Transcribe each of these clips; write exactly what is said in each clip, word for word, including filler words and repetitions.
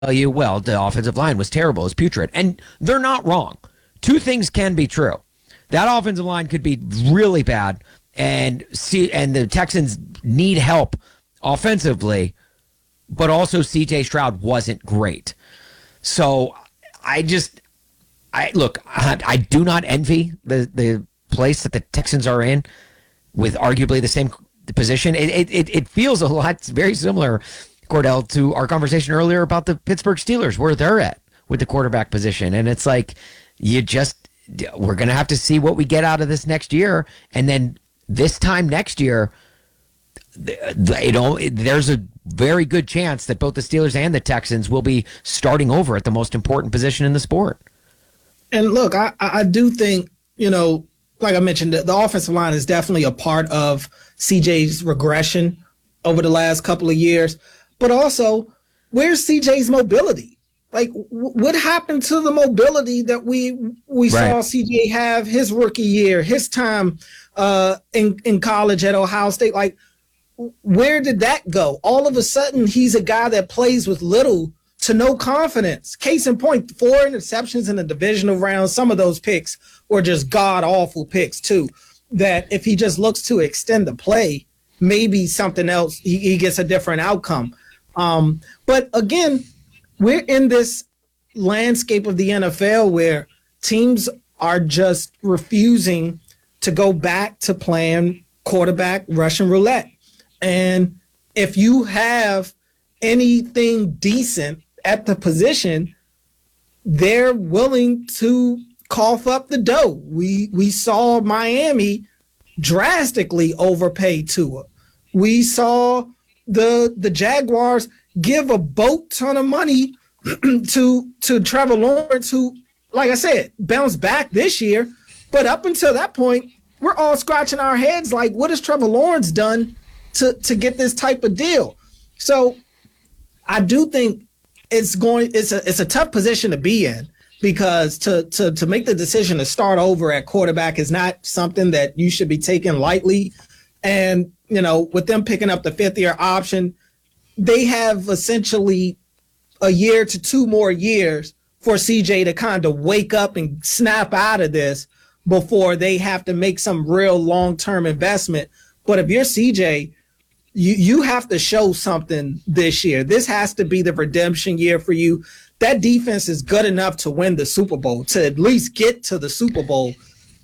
you, well, the offensive line was terrible, it was putrid. And they're not wrong. Two things can be true. That offensive line could be really bad, and see, and the Texans need help offensively, but also C J Stroud wasn't great. So I just, I look, I, I do not envy the, the place that the Texans are in with arguably the same position. It, it, it feels a lot very similar, Cordell, to our conversation earlier about the Pittsburgh Steelers, where they're at with the quarterback position. And it's like, you just, we're going to have to see what we get out of this next year. And then this time next year, you know, there's a very good chance that both the Steelers and the Texans will be starting over at the most important position in the sport. And look, I, I do think, you know, like I mentioned, the, the offensive line is definitely a part of C J's regression over the last couple of years. But also, where's C J's mobility? Like, w- what happened to the mobility that we we right. saw C J have his rookie year, his time uh, in in college at Ohio State? Like, where did that go? All of a sudden, he's a guy that plays with little to no confidence. Case in point, four interceptions in the divisional round. Some of those picks were just god-awful picks, too, that if he just looks to extend the play, maybe something else, he, he gets a different outcome. Um, but again, we're in this landscape of the N F L where teams are just refusing to go back to playing quarterback Russian roulette. And if you have anything decent at the position, they're willing to cough up the dough. We we saw Miami drastically overpay Tua. We saw the the Jaguars give a boat ton of money to to Trevor Lawrence, who, like I said, bounced back this year. But up until that point, we're all scratching our heads like, what has Trevor Lawrence done to, to get this type of deal? So I do think it's going it's a it's a tough position to be in, because to to to make the decision to start over at quarterback is not something that you should be taking lightly. And, you know, with them picking up the fifth year option, they have essentially a year to two more years for C J to kind of wake up and snap out of this before they have to make some real long-term investment. But if you're C J, you, you have to show something this year. This has to be the redemption year for you. That defense is good enough to win the Super Bowl, to at least get to the Super Bowl.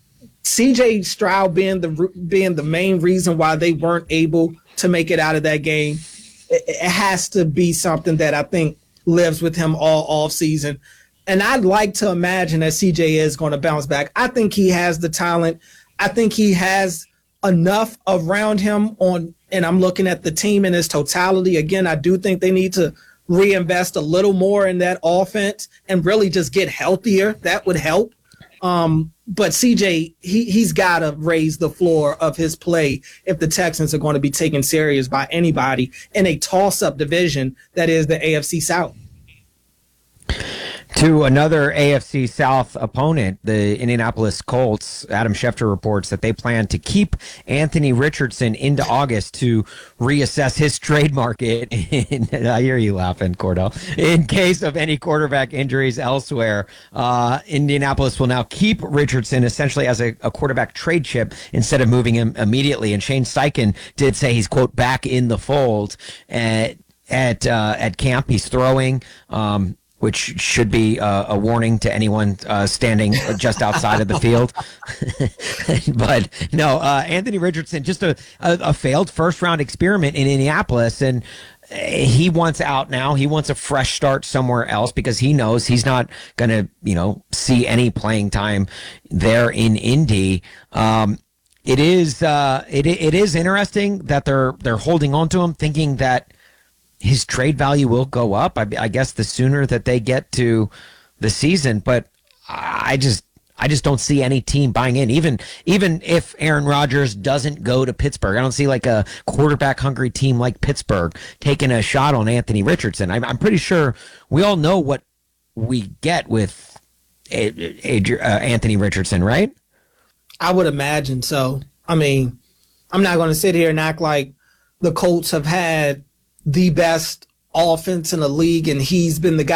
C J Stroud being the being the main reason why they weren't able to make it out of that game, it, it has to be something that I think lives with him all off season. And I'd like to imagine that C J is going to bounce back. I think he has the talent. I think he has enough around him on, and I'm looking at the team in its totality. Again, I do think they need to reinvest a little more in that offense and really just get healthier. That would help. Um, but C J, he, he's got to raise the floor of his play if the Texans are going to be taken serious by anybody in a toss-up division that is the A F C South. To another A F C South opponent, the Indianapolis Colts, Adam Schefter reports that they plan to keep Anthony Richardson into August to reassess his trade market. In, I hear you laughing, Cordell. In case of any quarterback injuries elsewhere, uh, Indianapolis will now keep Richardson essentially as a, a quarterback trade chip instead of moving him immediately. And Shane Steichen did say he's, quote, back in the fold at at, uh, at camp. He's throwing. Um, which should be uh, a warning to anyone uh, standing just outside of the field. But no, uh, Anthony Richardson, just a, a, a failed first-round experiment in Indianapolis, and he wants out now. He wants a fresh start somewhere else because he knows he's not going to, you know, see any playing time there in Indy. Um, it is uh, it it is interesting that they're they're holding on to him, thinking that his trade value will go up. I, I guess the sooner that they get to the season, but I just, I just don't see any team buying in. Even, even if Aaron Rodgers doesn't go to Pittsburgh, I don't see like a quarterback hungry team like Pittsburgh taking a shot on Anthony Richardson. I'm, I'm pretty sure we all know what we get with a, a, a, uh, Anthony Richardson, right? I would imagine so. I mean, I'm not going to sit here and act like the Colts have had the best offense in the league, and he's been the guy